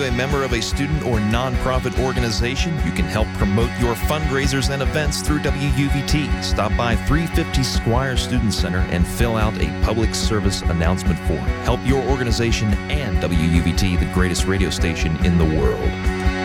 you a member of a student or nonprofit organization? You can help promote your fundraisers and events through WUVT. Stop by 350 Squire Student Center and fill out a public service announcement form. Help your organization and WUVT, the greatest radio station in the world.